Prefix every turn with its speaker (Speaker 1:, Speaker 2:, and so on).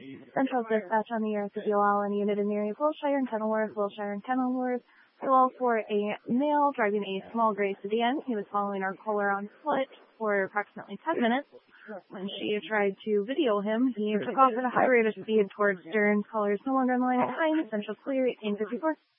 Speaker 1: Central dispatch on the air to Allen unit in the area of Wilshire and Kenilworth. Hello for a male driving a small gray sedan. He was following our caller on foot for approximately 10 minutes. When she tried to video him, he took off at a high rate of speed towards Stearns. Caller is no longer on the line. Time, Central clear, 1854.